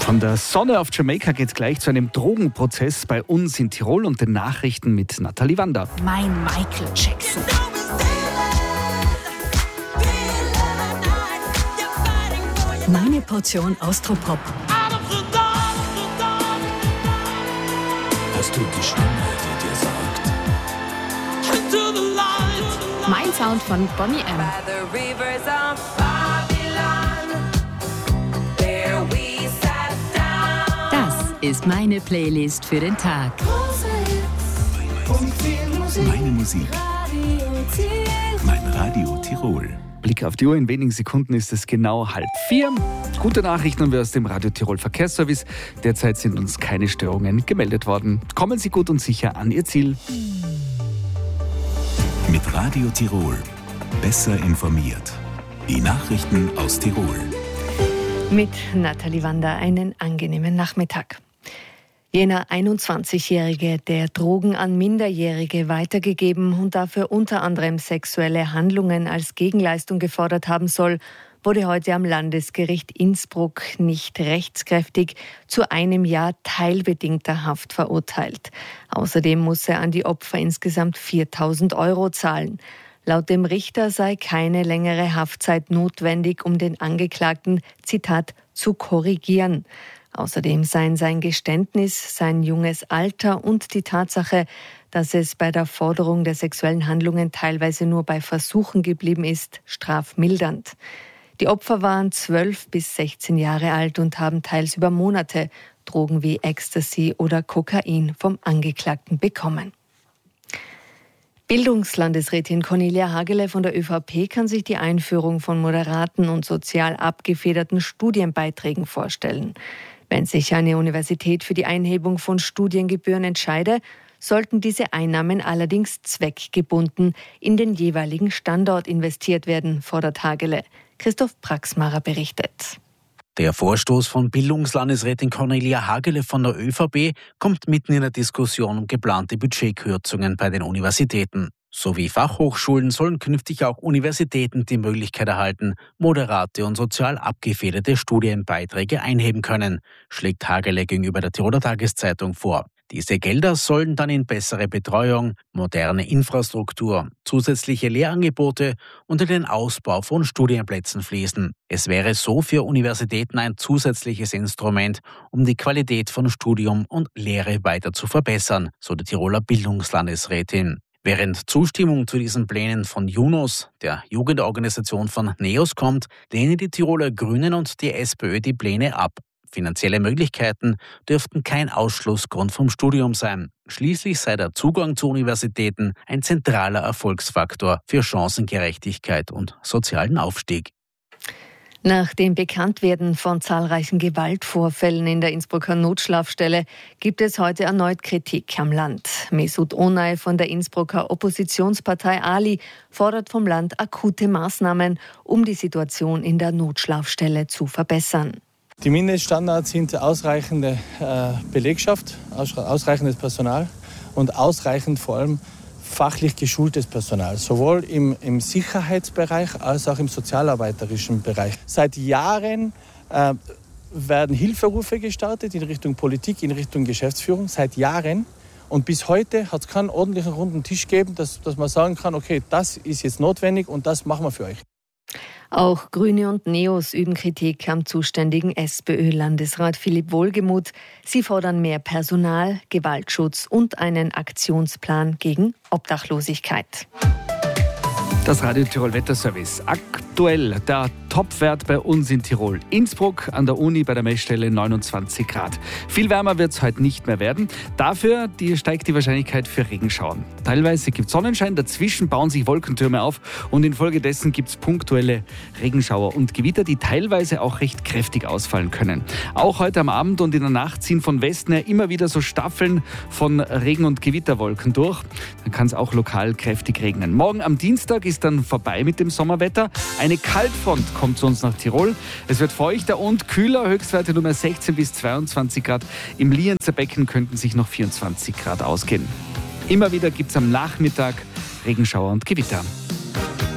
Von der Sonne auf Jamaika geht es gleich zu einem Drogenprozess bei uns in Tirol und den Nachrichten mit Nathalie Wander. Mein Michael Jackson. Meine Portion Austropop. Hast du die Stimme, die dir sagt? Mein Sound von Bonnie M. Das ist meine Playlist für den Tag. Meine Musik. Mein Radio Tirol. Blick auf die Uhr, in wenigen Sekunden ist es genau 3:30. Gute Nachrichten haben wir aus dem Radio Tirol Verkehrsservice. Derzeit sind uns keine Störungen gemeldet worden. Kommen Sie gut und sicher an Ihr Ziel. Mit Radio Tirol. Besser informiert. Die Nachrichten aus Tirol. Mit Nathalie Wander einen angenehmen Nachmittag. Jener 21-Jährige, der Drogen an Minderjährige weitergegeben und dafür unter anderem sexuelle Handlungen als Gegenleistung gefordert haben soll, wurde heute am Landesgericht Innsbruck nicht rechtskräftig zu 1 Jahr teilbedingter Haft verurteilt. Außerdem muss er an die Opfer insgesamt 4.000 € zahlen. Laut dem Richter sei keine längere Haftzeit notwendig, um den Angeklagten, Zitat, zu korrigieren. Außerdem seien sein Geständnis, sein junges Alter und die Tatsache, dass es bei der Forderung der sexuellen Handlungen teilweise nur bei Versuchen geblieben ist, strafmildernd. Die Opfer waren 12 bis 16 Jahre alt und haben teils über Monate Drogen wie Ecstasy oder Kokain vom Angeklagten bekommen. Bildungslandesrätin Cornelia Hagele von der ÖVP kann sich die Einführung von moderaten und sozial abgefederten Studienbeiträgen vorstellen. Wenn sich eine Universität für die Einhebung von Studiengebühren entscheide, sollten diese Einnahmen allerdings zweckgebunden in den jeweiligen Standort investiert werden, fordert Hagele. Christoph Praxmarer berichtet. Der Vorstoß von Bildungslandesrätin Cornelia Hagele von der ÖVP kommt mitten in der Diskussion um geplante Budgetkürzungen bei den Universitäten. Sowie Fachhochschulen sollen künftig auch Universitäten die Möglichkeit erhalten, moderate und sozial abgefederte Studienbeiträge einheben können, schlägt Hagele gegenüber der Tiroler Tageszeitung vor. Diese Gelder sollen dann in bessere Betreuung, moderne Infrastruktur, zusätzliche Lehrangebote und in den Ausbau von Studienplätzen fließen. Es wäre so für Universitäten ein zusätzliches Instrument, um die Qualität von Studium und Lehre weiter zu verbessern, so die Tiroler Bildungslandesrätin. Während Zustimmung zu diesen Plänen von Junos, der Jugendorganisation von NEOS, kommt, lehnen die Tiroler Grünen und die SPÖ die Pläne ab. Finanzielle Möglichkeiten dürften kein Ausschlussgrund vom Studium sein. Schließlich sei der Zugang zu Universitäten ein zentraler Erfolgsfaktor für Chancengerechtigkeit und sozialen Aufstieg. Nach dem Bekanntwerden von zahlreichen Gewaltvorfällen in der Innsbrucker Notschlafstelle gibt es heute erneut Kritik am Land. Mesut Onay von der Innsbrucker Oppositionspartei Ali fordert vom Land akute Maßnahmen, um die Situation in der Notschlafstelle zu verbessern. Die Mindeststandards sind ausreichende Belegschaft, ausreichendes Personal und ausreichend vor allem fachlich geschultes Personal, sowohl im Sicherheitsbereich als auch im sozialarbeiterischen Bereich. Seit Jahren werden Hilferufe gestartet in Richtung Politik, in Richtung Geschäftsführung, seit Jahren. Und bis heute hat es keinen ordentlichen runden Tisch gegeben, dass man sagen kann, okay, das ist jetzt notwendig und das machen wir für euch. Auch Grüne und NEOS üben Kritik am zuständigen SPÖ-Landesrat Philipp Wohlgemuth. Sie fordern mehr Personal, Gewaltschutz und einen Aktionsplan gegen Obdachlosigkeit. Das Radio Tirol Wetterservice. Aktuell der Topwert bei uns in Tirol. Innsbruck an der Uni bei der Messstelle 29 Grad. Viel wärmer wird es heute nicht mehr werden. Dafür steigt die Wahrscheinlichkeit für Regenschauern. Teilweise gibt es Sonnenschein, dazwischen bauen sich Wolkentürme auf und infolgedessen gibt es punktuelle Regenschauer und Gewitter, die teilweise auch recht kräftig ausfallen können. Auch heute am Abend und in der Nacht ziehen von Westen her immer wieder so Staffeln von Regen- und Gewitterwolken durch. Dann kann es auch lokal kräftig regnen. Morgen am Dienstag ist dann vorbei mit dem Sommerwetter. Eine Kaltfront kommt zu uns nach Tirol. Es wird feuchter und kühler, Höchstwerte Nummer 16 bis 22 Grad. Im Lienzer Becken könnten sich noch 24 Grad ausgehen. Immer wieder gibt es am Nachmittag Regenschauer und Gewitter.